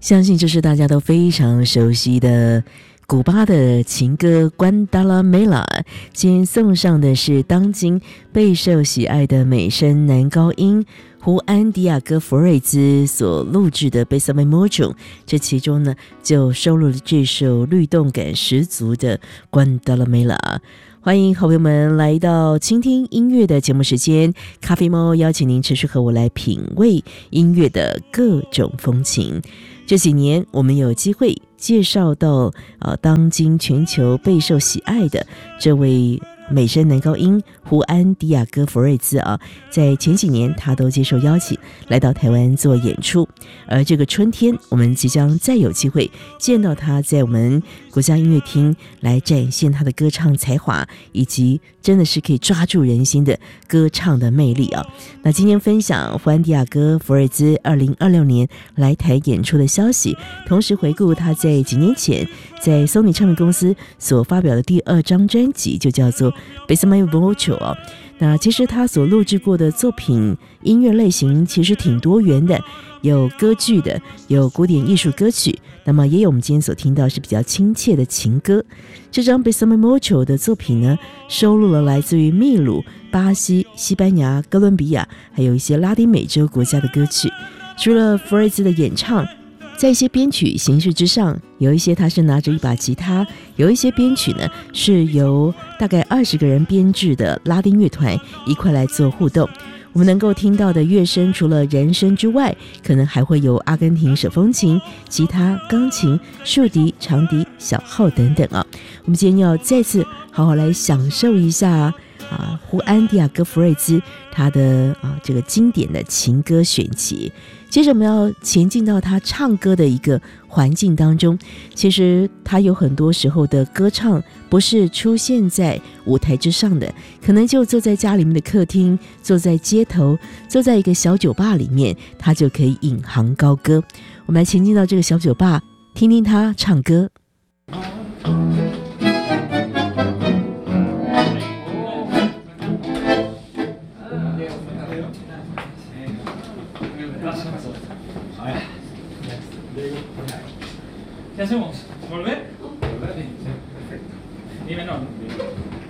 相信这是大家都非常熟悉的古巴的情歌《关达拉梅拉》。今天送上的是当今备受喜爱的美声男高音胡安·迪亚戈·弗瑞兹所录制的《Besame Mucho》，这其中呢就收录了这首律动感十足的《关达拉梅拉》。欢迎好朋友们来到倾听音乐的节目时间，咖啡猫邀请您持续和我来品味音乐的各种风情。这几年我们有机会介绍到当今全球备受喜爱的这位美声男高音胡安·迪亚戈·弗瑞兹在前几年他都接受邀请来到台湾做演出，而这个春天我们即将再有机会见到他在我们国家音乐厅来展现他的歌唱才华，以及真的是可以抓住人心的歌唱的魅力那今天分享胡安·迪亚戈·弗瑞兹2026年来台演出的消息，同时回顾他在几年前在 Sony 唱片公司所发表的第2张专辑，就叫做Besame Mucho 那其实他所录制过的作品音乐类型其实挺多元的，有歌剧的，有古典艺术歌曲，那么也有我们今天所听到是比较亲切的情歌。这张 Besame Mucho 的作品呢，收录了来自于秘鲁、巴西、西班牙、哥伦比亚还有一些拉丁美洲国家的歌曲。除了弗瑞兹的演唱，在一些编曲形式之上，有一些他是拿着一把吉他，有一些编曲呢是由大概20个人编制的拉丁乐团一块来做互动。我们能够听到的乐声除了人声之外，可能还会有阿根廷手风琴、吉他、钢琴、竖笛、长笛、小号等等我们今天要再次好好来享受一下胡安·迪亚戈·弗瑞兹他的这个经典的情歌选集。接着我们要前进到他唱歌的一个环境当中，其实他有很多时候的歌唱不是出现在舞台之上的，可能就坐在家里面的客厅，坐在街头，坐在一个小酒吧里面，他就可以引吭高歌。我们来前进到这个小酒吧，听听他唱歌。 ¿Qué hacemos? ¿Volver? Sí, perfecto. Dime no.